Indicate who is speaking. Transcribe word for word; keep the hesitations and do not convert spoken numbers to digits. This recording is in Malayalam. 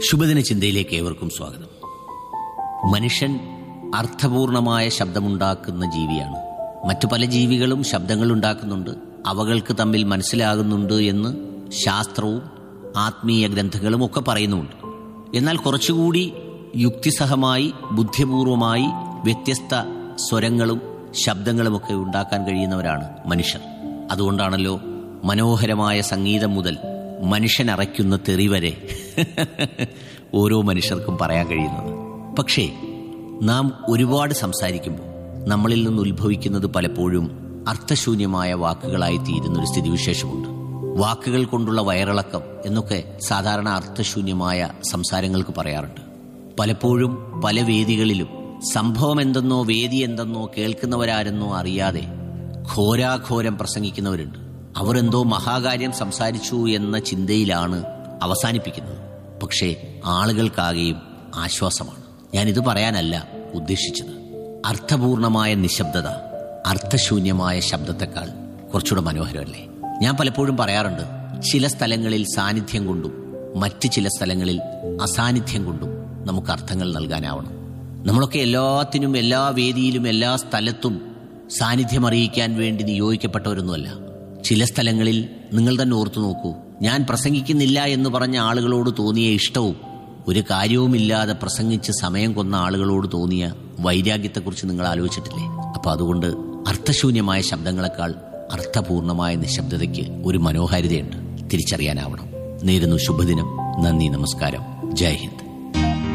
Speaker 1: ശുഭദിന ചിന്തയിലേക്ക് ഏവർക്കും സ്വാഗതം. മനുഷ്യൻ അർത്ഥപൂർണമായ ശബ്ദമുണ്ടാക്കുന്ന ജീവിയാണ്. മറ്റു പല ജീവികളും ശബ്ദങ്ങൾ ഉണ്ടാക്കുന്നുണ്ട്, അവകൾക്ക് തമ്മിൽ മനസ്സിലാകുന്നുണ്ട് എന്ന് ശാസ്ത്രവും ആത്മീയ ഗ്രന്ഥങ്ങളും ഒക്കെ പറയുന്നുമുണ്ട്. എന്നാൽ കുറച്ചുകൂടി യുക്തിസഹമായി ബുദ്ധിപൂർവമായി വ്യത്യസ്ത സ്വരങ്ങളും ശബ്ദങ്ങളുമൊക്കെ ഉണ്ടാക്കാൻ കഴിയുന്നവരാണ് മനുഷ്യർ. അതുകൊണ്ടാണല്ലോ മനോഹരമായ സംഗീതം മുതൽ മനുഷ്യൻ അറയ്ക്കുന്ന തെറി വരെ ഓരോ മനുഷ്യർക്കും പറയാൻ കഴിയുന്നത്. പക്ഷേ നാം ഒരുപാട് സംസാരിക്കുമ്പോൾ നമ്മളിൽ നിന്ന് ഉത്ഭവിക്കുന്നത് പലപ്പോഴും അർത്ഥശൂന്യമായ വാക്കുകളായി തീരുന്നൊരു സ്ഥിതിവിശേഷമുണ്ട്. വാക്കുകൾ കൊണ്ടുള്ള വയറിളക്കം എന്നൊക്കെ സാധാരണ അർത്ഥശൂന്യമായ സംസാരങ്ങൾക്ക് പറയാറുണ്ട്. പലപ്പോഴും പല വേദികളിലും സംഭവം എന്തെന്നോ വേദി എന്തെന്നോ കേൾക്കുന്നവരാരെന്നോ അറിയാതെ ഘോരാഘോരം പ്രസംഗിക്കുന്നവരുണ്ട്. അവർ എന്തോ മഹാകാര്യം സംസാരിച്ചു എന്ന ചിന്തയിലാണ് അവസാനിപ്പിക്കുന്നത്. പക്ഷേ ആളുകൾക്കാകെയും ആശ്വാസമാണ്. ഞാനിത് പറയാനല്ല ഉദ്ദേശിച്ചത്. അർത്ഥപൂർണമായ നിശബ്ദത അർത്ഥശൂന്യമായ ശബ്ദത്തെക്കാൾ കുറച്ചുകൂടെ മനോഹരമല്ലേ? ഞാൻ പലപ്പോഴും പറയാറുണ്ട്, ചില സ്ഥലങ്ങളിൽ സാന്നിധ്യം കൊണ്ടും മറ്റ് ചില സ്ഥലങ്ങളിൽ അസാന്നിധ്യം കൊണ്ടും നമുക്ക് അർത്ഥങ്ങൾ നൽകാനാവണം. നമ്മളൊക്കെ എല്ലാത്തിനും എല്ലാ വേദിയിലും എല്ലാ സ്ഥലത്തും സാന്നിധ്യം അറിയിക്കാൻ വേണ്ടി നിയോഗിക്കപ്പെട്ടവരൊന്നുമല്ല. ചില സ്ഥലങ്ങളിൽ നിങ്ങൾ തന്നെ ഓർത്തു നോക്കൂ, ഞാൻ പ്രസംഗിക്കുന്നില്ല എന്ന് പറഞ്ഞ ആളുകളോട് തോന്നിയ ഇഷ്ടവും ഒരു കാര്യവുമില്ലാതെ പ്രസംഗിച്ച് സമയം കൊന്ന ആളുകളോട് തോന്നിയ വൈരാഗ്യത്തെക്കുറിച്ച് നിങ്ങൾ ആലോചിച്ചിട്ടില്ലേ? അപ്പൊ അതുകൊണ്ട് അർത്ഥശൂന്യമായ ശബ്ദങ്ങളെക്കാൾ അർത്ഥപൂർണമായ നിശബ്ദതയ്ക്ക് ഒരു മനോഹാരിതയുണ്ട്. തിരിച്ചറിയാനാവണം. നേരുന്നു ശുഭദിനം. നന്ദി, നമസ്കാരം, ജയ് ഹിന്ദ്.